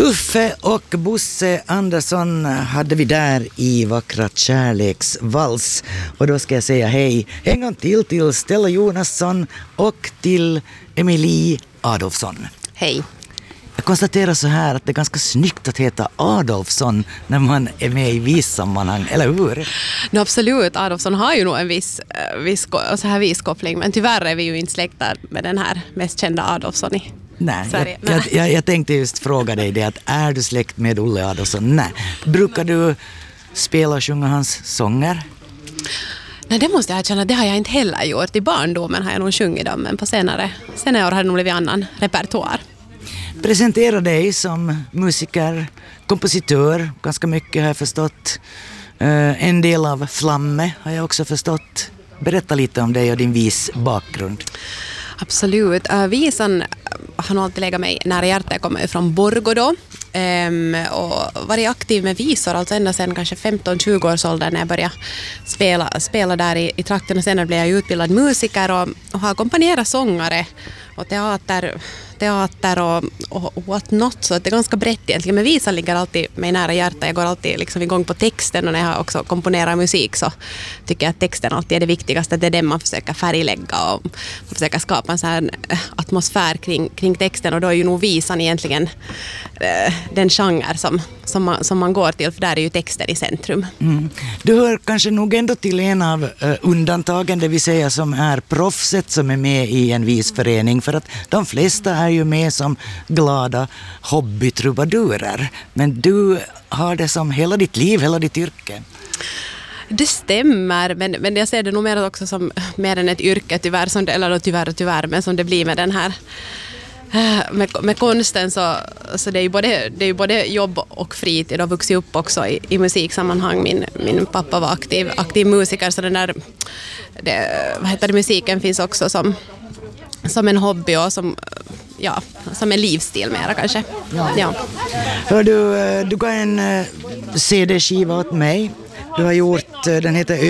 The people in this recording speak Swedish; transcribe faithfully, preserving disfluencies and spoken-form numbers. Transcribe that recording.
Uffe och Bosse Andersson hade vi där i vackra kärleksvals. Och då ska jag säga hej en gång till till Stella Jonasson och till Emilie Adolfsson. Hej. Jag konstaterar så här att det är ganska snyggt att heta Adolfsson när man är med i vissammanhang, eller hur? No, absolut, Adolfsson har ju nog en viss, viss, så här viss koppling, men tyvärr är vi ju inte släkta med den här mest kända Adolfsson i Nej, Sverige. jag, jag, jag, jag tänkte just fråga dig det, att är du släkt med Olle Adolfsson? Nej. Brukar du spela och sjunga hans sånger? Nej, det måste jag erkänna, det har jag inte heller gjort. I barndomen har jag nog sjungit dem, men på senare, senare år har det nog blivit annan repertoar. Presentera dig som musiker, kompositör, ganska mycket har jag förstått. Uh, en del av Flamme har jag också förstått. Berätta lite om dig och din vis bakgrund. Absolut. Uh, visan har nog alltid legat mig nära hjärtat. Jag kommer från Borgå då. Um, och varit aktiv med visor alltså ända sedan kanske femton tjugo års ålder när jag började spela, spela där i, i trakten. Och sen blev jag utbildad musiker och, och har ackompanjerat sångare och teater, teater och, och what not, så det är ganska brett egentligen. Men visan ligger alltid mig nära hjärtat. Jag går alltid liksom igång på texten, och när jag också komponerar musik så tycker jag att texten alltid är det viktigaste. Det är det man försöker färglägga och man försöker skapa en sån här atmosfär kring, kring texten, och då är ju nog visan egentligen eh, den genre som, som, man, som man går till, för där är ju texten i centrum. Mm. Du hör kanske nog ändå till en av uh, undantagen, det vill säga som är proffset som är med i en visförening, för att de flesta är ju med som glada hobbytrubadurer. Men du har det som hela ditt liv, hela ditt yrke. Det stämmer, men, men jag ser det nog mer också som mer än ett yrke tyvärr, som det, eller då tyvärr och tyvärr, men som det blir med den här med, med konsten, så, så det är ju både, det är ju både jobb och fritid, och vuxit upp också i, i musiksammanhang. Min, min pappa var aktiv, aktiv musiker, så den där det, vad heter det, musiken finns också som, som en hobby och som, ja, som en livsstil mera kanske. Ja. Ja. Hör du, du gav en C D-skiva åt mig. Du har gjort, den heter